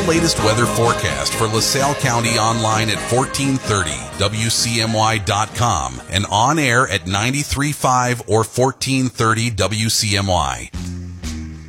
the latest weather forecast for LaSalle County online at 1430WCMY.com and on air at 93.5 or 1430 WCMY.